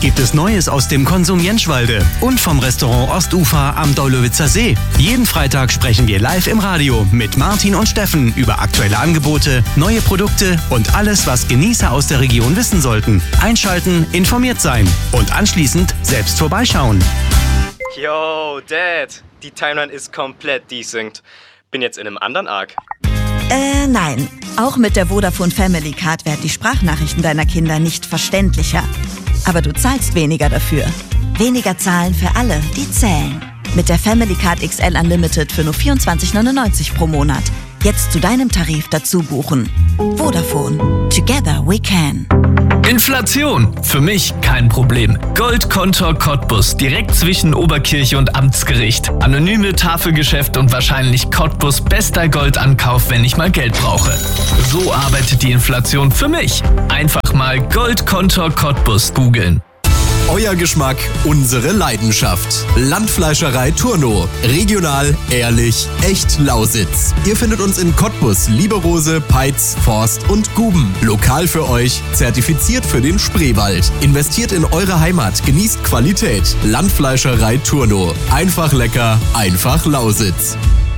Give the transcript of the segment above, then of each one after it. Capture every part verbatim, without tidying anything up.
gibt es Neues aus dem Konsum Jentschwalde und vom Restaurant Ostufer am Deulowitzer See. Jeden Freitag sprechen wir live im Radio mit Martin und Steffen über aktuelle Angebote, neue Produkte und alles, was Genießer aus der Region wissen sollten. Einschalten, informiert sein und anschließend selbst vorbeischauen. Yo, Dad, die Timeline ist komplett desynced. Bin jetzt in einem anderen Arc. Äh, nein. Auch mit der Vodafone Family Card werden die Sprachnachrichten deiner Kinder nicht verständlicher. Aber du zahlst weniger dafür. Weniger zahlen für alle, die zählen. Mit der Family Card X L Unlimited für nur vierundzwanzig neunundneunzig pro Monat. Jetzt zu deinem Tarif dazu buchen. Vodafone. Together we can. Inflation. Für mich kein Problem. Goldkontor Cottbus, direkt zwischen Oberkirche und Amtsgericht. Anonyme Tafelgeschäft und wahrscheinlich Cottbus bester Goldankauf, wenn ich mal Geld brauche. So arbeitet die Inflation für mich. Einfach mal Goldkontor Cottbus googeln. Euer Geschmack, unsere Leidenschaft. Landfleischerei Turno. Regional, ehrlich, echt Lausitz. Ihr findet uns in Cottbus, Lieberose, Peitz, Forst und Guben. Lokal für euch, zertifiziert für den Spreewald. Investiert in eure Heimat, genießt Qualität. Landfleischerei Turno. Einfach lecker, einfach Lausitz.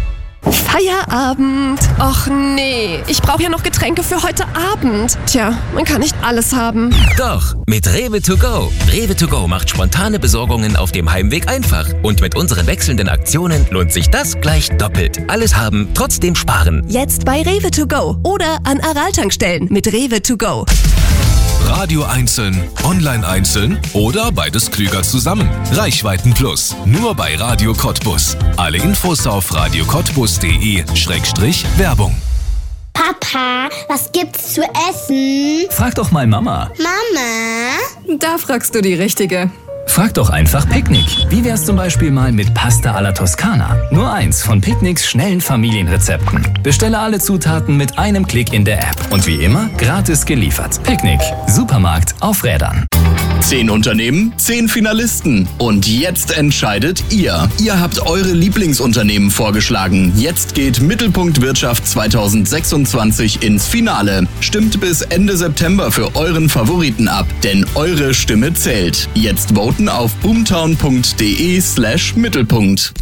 Feierabend. Och nee, ich brauche ja noch Getränke für heute Abend. Tja, man kann nicht alles haben. Doch, mit Rewe to go. Rewe to go macht spontane Besorgungen auf dem Heimweg einfach. Und mit unseren wechselnden Aktionen lohnt sich das gleich doppelt. Alles haben, trotzdem sparen. Jetzt bei Rewe to go oder an Aral-Tankstellen mit Rewe to go. Radio einzeln, online einzeln oder beides klüger zusammen. Reichweiten Plus, nur bei Radio Cottbus. Alle Infos auf radio cottbus punkt de Schrägstrich Werbung. Papa, was gibt's zu essen? Frag doch mal Mama. Mama? Da fragst du die Richtige. Frag doch einfach Picknick. Wie wär's zum Beispiel mal mit Pasta alla Toskana? Nur eins von Picknicks schnellen Familienrezepten. Bestelle alle Zutaten mit einem Klick in der App. Und wie immer, gratis geliefert. Picknick. Supermarkt auf Rädern. Zehn Unternehmen, zehn Finalisten. Und jetzt entscheidet ihr. Ihr habt eure Lieblingsunternehmen vorgeschlagen. Jetzt geht Mittelpunkt Wirtschaft zwanzig sechsundzwanzig ins Finale. Stimmt bis Ende September für euren Favoriten ab, denn eure Stimme zählt. Jetzt voten auf boomtown punkt de slash Mittelpunkt.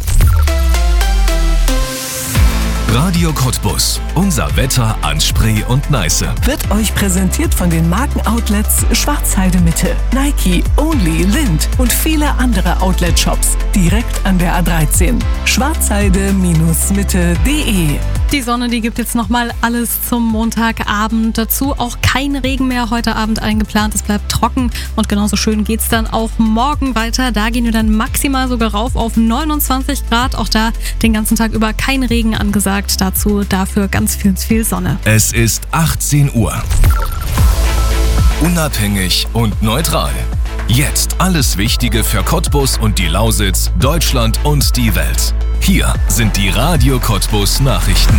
Radio Cottbus. Unser Wetter an Spree und Neiße. Wird euch präsentiert von den Markenoutlets Schwarzheide Mitte, Nike, Only, Lind und viele andere Outlet-Shops direkt an der A dreizehn. schwarzheide Mitte punkt de. Die Sonne, die gibt jetzt nochmal alles zum Montagabend dazu. Auch kein Regen mehr heute Abend eingeplant. Es bleibt trocken und genauso schön geht's dann auch morgen weiter. Da gehen wir dann maximal sogar rauf auf neunundzwanzig Grad. Auch da den ganzen Tag über kein Regen angesagt. Dazu dafür ganz viel, viel Sonne. Es ist achtzehn Uhr. Unabhängig und neutral. Jetzt alles Wichtige für Cottbus und die Lausitz, Deutschland und die Welt. Hier sind die Radio Cottbus Nachrichten.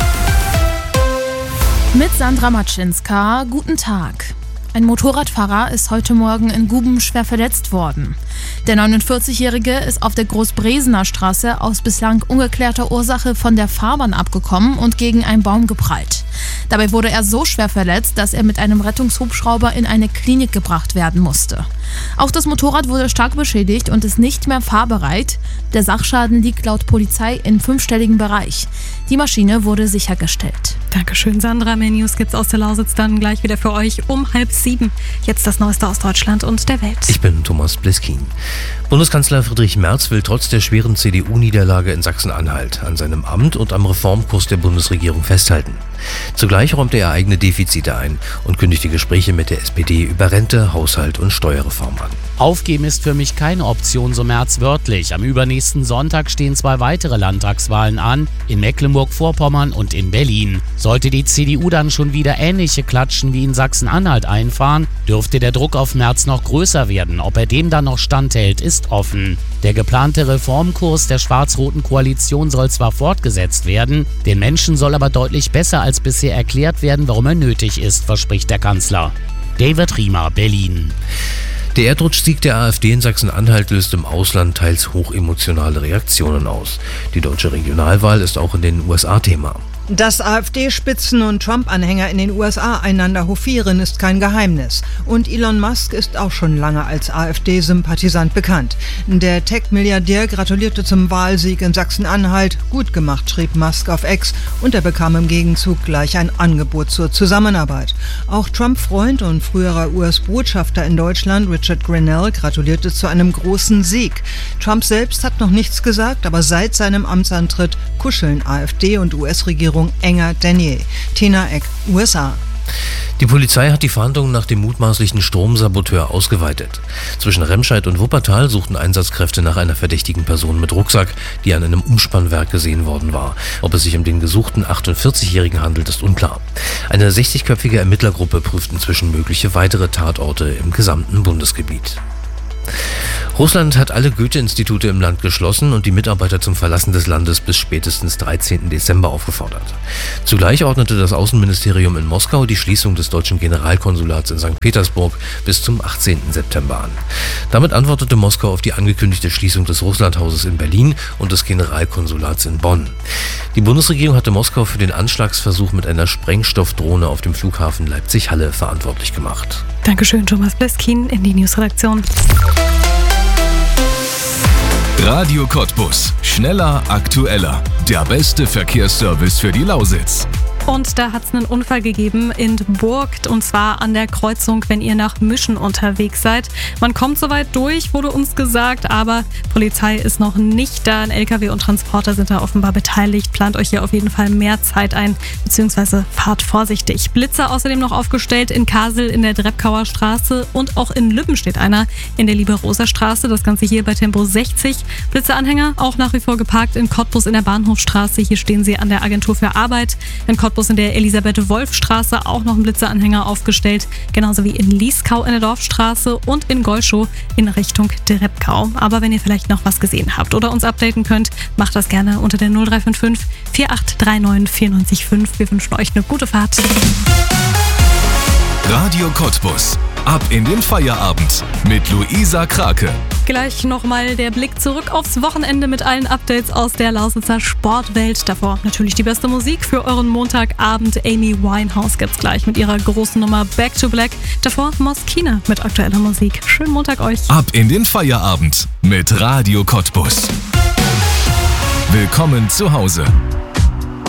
Mit Sandra Matschinska, guten Tag. Ein Motorradfahrer ist heute Morgen in Guben schwer verletzt worden. Der neunundvierzigjährige ist auf der Großbresener Straße aus bislang ungeklärter Ursache von der Fahrbahn abgekommen und gegen einen Baum geprallt. Dabei wurde er so schwer verletzt, dass er mit einem Rettungshubschrauber in eine Klinik gebracht werden musste. Auch das Motorrad wurde stark beschädigt und ist nicht mehr fahrbereit. Der Sachschaden liegt laut Polizei im fünfstelligen Bereich. Die Maschine wurde sichergestellt. Dankeschön, Sandra. Mehr News gibt's aus der Lausitz dann gleich wieder für euch um halb sieben. Jetzt das Neueste aus Deutschland und der Welt. Ich bin Thomas Bliskin. Bundeskanzler Friedrich Merz will trotz der schweren C D U-Niederlage in Sachsen-Anhalt an seinem Amt und am Reformkurs der Bundesregierung festhalten. Zugleich räumte er eigene Defizite ein und kündigte Gespräche mit der S P D über Rente, Haushalt und Steuerreform an. Aufgeben ist für mich keine Option, so Merz wörtlich. Am übernächsten Sonntag stehen zwei weitere Landtagswahlen an, in Mecklenburg-Vorpommern und in Berlin. Sollte die C D U dann schon wieder ähnliche Klatschen wie in Sachsen-Anhalt einfahren, dürfte der Druck auf Merz noch größer werden. Ob er dem dann noch standhält, ist offen. Der geplante Reformkurs der schwarz-roten Koalition soll zwar fortgesetzt werden, den Menschen soll aber deutlich besser als bisher erklärt werden, warum er nötig ist, verspricht der Kanzler. David Riemer, Berlin. Der Erdrutschsieg der AfD in Sachsen-Anhalt löst im Ausland teils hochemotionale Reaktionen aus. Die deutsche Regionalwahl ist auch in den U S A Thema. Dass AfD-Spitzen und Trump-Anhänger in den U S A einander hofieren, ist kein Geheimnis. Und Elon Musk ist auch schon lange als AfD-Sympathisant bekannt. Der Tech-Milliardär gratulierte zum Wahlsieg in Sachsen-Anhalt. Gut gemacht, schrieb Musk auf X, und er bekam im Gegenzug gleich ein Angebot zur Zusammenarbeit. Auch Trump-Freund und früherer U S-Botschafter in Deutschland, Richard Grenell, gratulierte zu einem großen Sieg. Trump selbst hat noch nichts gesagt, aber seit seinem Amtsantritt kuscheln AfD und U S-Regierung enger denn je. Tina Eck, U S A. Die Polizei hat die Fahndung nach dem mutmaßlichen Stromsaboteur ausgeweitet. Zwischen Remscheid und Wuppertal suchten Einsatzkräfte nach einer verdächtigen Person mit Rucksack, die an einem Umspannwerk gesehen worden war. Ob es sich um den gesuchten achtundvierzigjährigen handelt, ist unklar. Eine sechzigköpfige Ermittlergruppe prüft inzwischen mögliche weitere Tatorte im gesamten Bundesgebiet. Russland hat alle Goethe-Institute im Land geschlossen und die Mitarbeiter zum Verlassen des Landes bis spätestens dreizehnten Dezember aufgefordert. Zugleich ordnete das Außenministerium in Moskau die Schließung des deutschen Generalkonsulats in Sankt Petersburg bis zum achtzehnten September an. Damit antwortete Moskau auf die angekündigte Schließung des Russlandhauses in Berlin und des Generalkonsulats in Bonn. Die Bundesregierung hatte Moskau für den Anschlagsversuch mit einer Sprengstoffdrohne auf dem Flughafen Leipzig-Halle verantwortlich gemacht. Dankeschön, Thomas Bleskin in die Newsredaktion. Radio Cottbus. Schneller, aktueller. Der beste Verkehrsservice für die Lausitz. Und da hat es einen Unfall gegeben in Burg, und zwar an der Kreuzung, wenn ihr nach Mischen unterwegs seid. Man kommt soweit durch, wurde uns gesagt, aber Polizei ist noch nicht da. Ein L K W und Transporter sind da offenbar beteiligt. Plant euch hier auf jeden Fall mehr Zeit ein, beziehungsweise fahrt vorsichtig. Blitze außerdem noch aufgestellt in Kassel in der Dreppkauer Straße und auch in Lübben steht einer in der Liebe-Rosa-Straße. Das Ganze hier bei Tempo sechzig. Blitzeanhänger auch nach wie vor geparkt in Cottbus in der Bahnhofstraße. Hier stehen sie an der Agentur für Arbeit. In Cottbus in der Elisabeth-Wolf-Straße auch noch ein Blitzeanhänger aufgestellt, genauso wie in Lieskau in der Dorfstraße und in Golschow in Richtung Dreppkau. Aber wenn ihr vielleicht noch was gesehen habt oder uns updaten könnt, macht das gerne unter der null drei fünf fünf vier acht drei neun vier neun fünf. Wir wünschen euch eine gute Fahrt. Radio Cottbus. Ab in den Feierabend mit Luisa Krake. Gleich nochmal der Blick zurück aufs Wochenende mit allen Updates aus der Lausitzer Sportwelt. Davor natürlich die beste Musik für euren Montagabend. Amy Winehouse gibt's gleich mit ihrer großen Nummer Back to Black. Davor Moskina mit aktueller Musik. Schönen Montag euch. Ab in den Feierabend mit Radio Cottbus. Willkommen zu Hause.